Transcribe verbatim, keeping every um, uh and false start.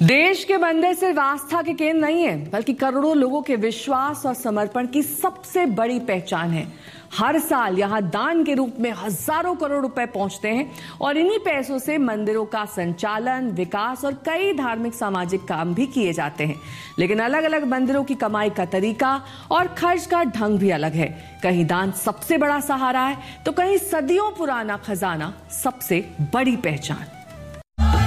देश के मंदिर सिर्फ आस्था के केंद्र नहीं है, बल्कि करोड़ों लोगों के विश्वास और समर्पण की सबसे बड़ी पहचान है। हर साल यहां दान के रूप में हजारों करोड़ रुपए पहुंचते हैं और इन्हीं पैसों से मंदिरों का संचालन, विकास और कई धार्मिक सामाजिक काम भी किए जाते हैं। लेकिन अलग अलग मंदिरों की कमाई का तरीका और खर्च का ढंग भी अलग है। कहीं दान सबसे बड़ा सहारा है, तो कहीं सदियों पुराना खजाना सबसे बड़ी पहचान।